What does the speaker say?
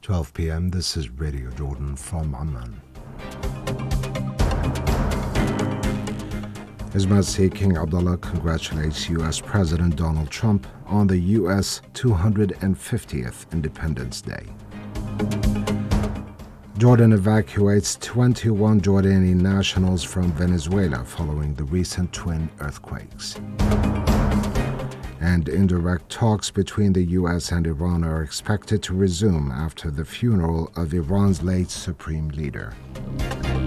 12 p.m. This is Radio Jordan from Amman. His Majesty King Abdullah congratulates U.S. President Donald Trump on the U.S. 250th Independence Day. Jordan evacuates 21 Jordanian nationals from Venezuela following the recent twin earthquakes. And indirect talks between the U.S. and Iran are expected to resume after the funeral of Iran's late supreme leader.